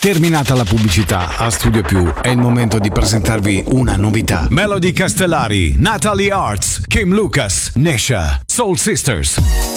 Terminata la pubblicità, a Studio Più è il momento di presentarvi una novità. Melody Castellari, Natalie Arts, Kim Lucas, Nesha, Soul Sisters.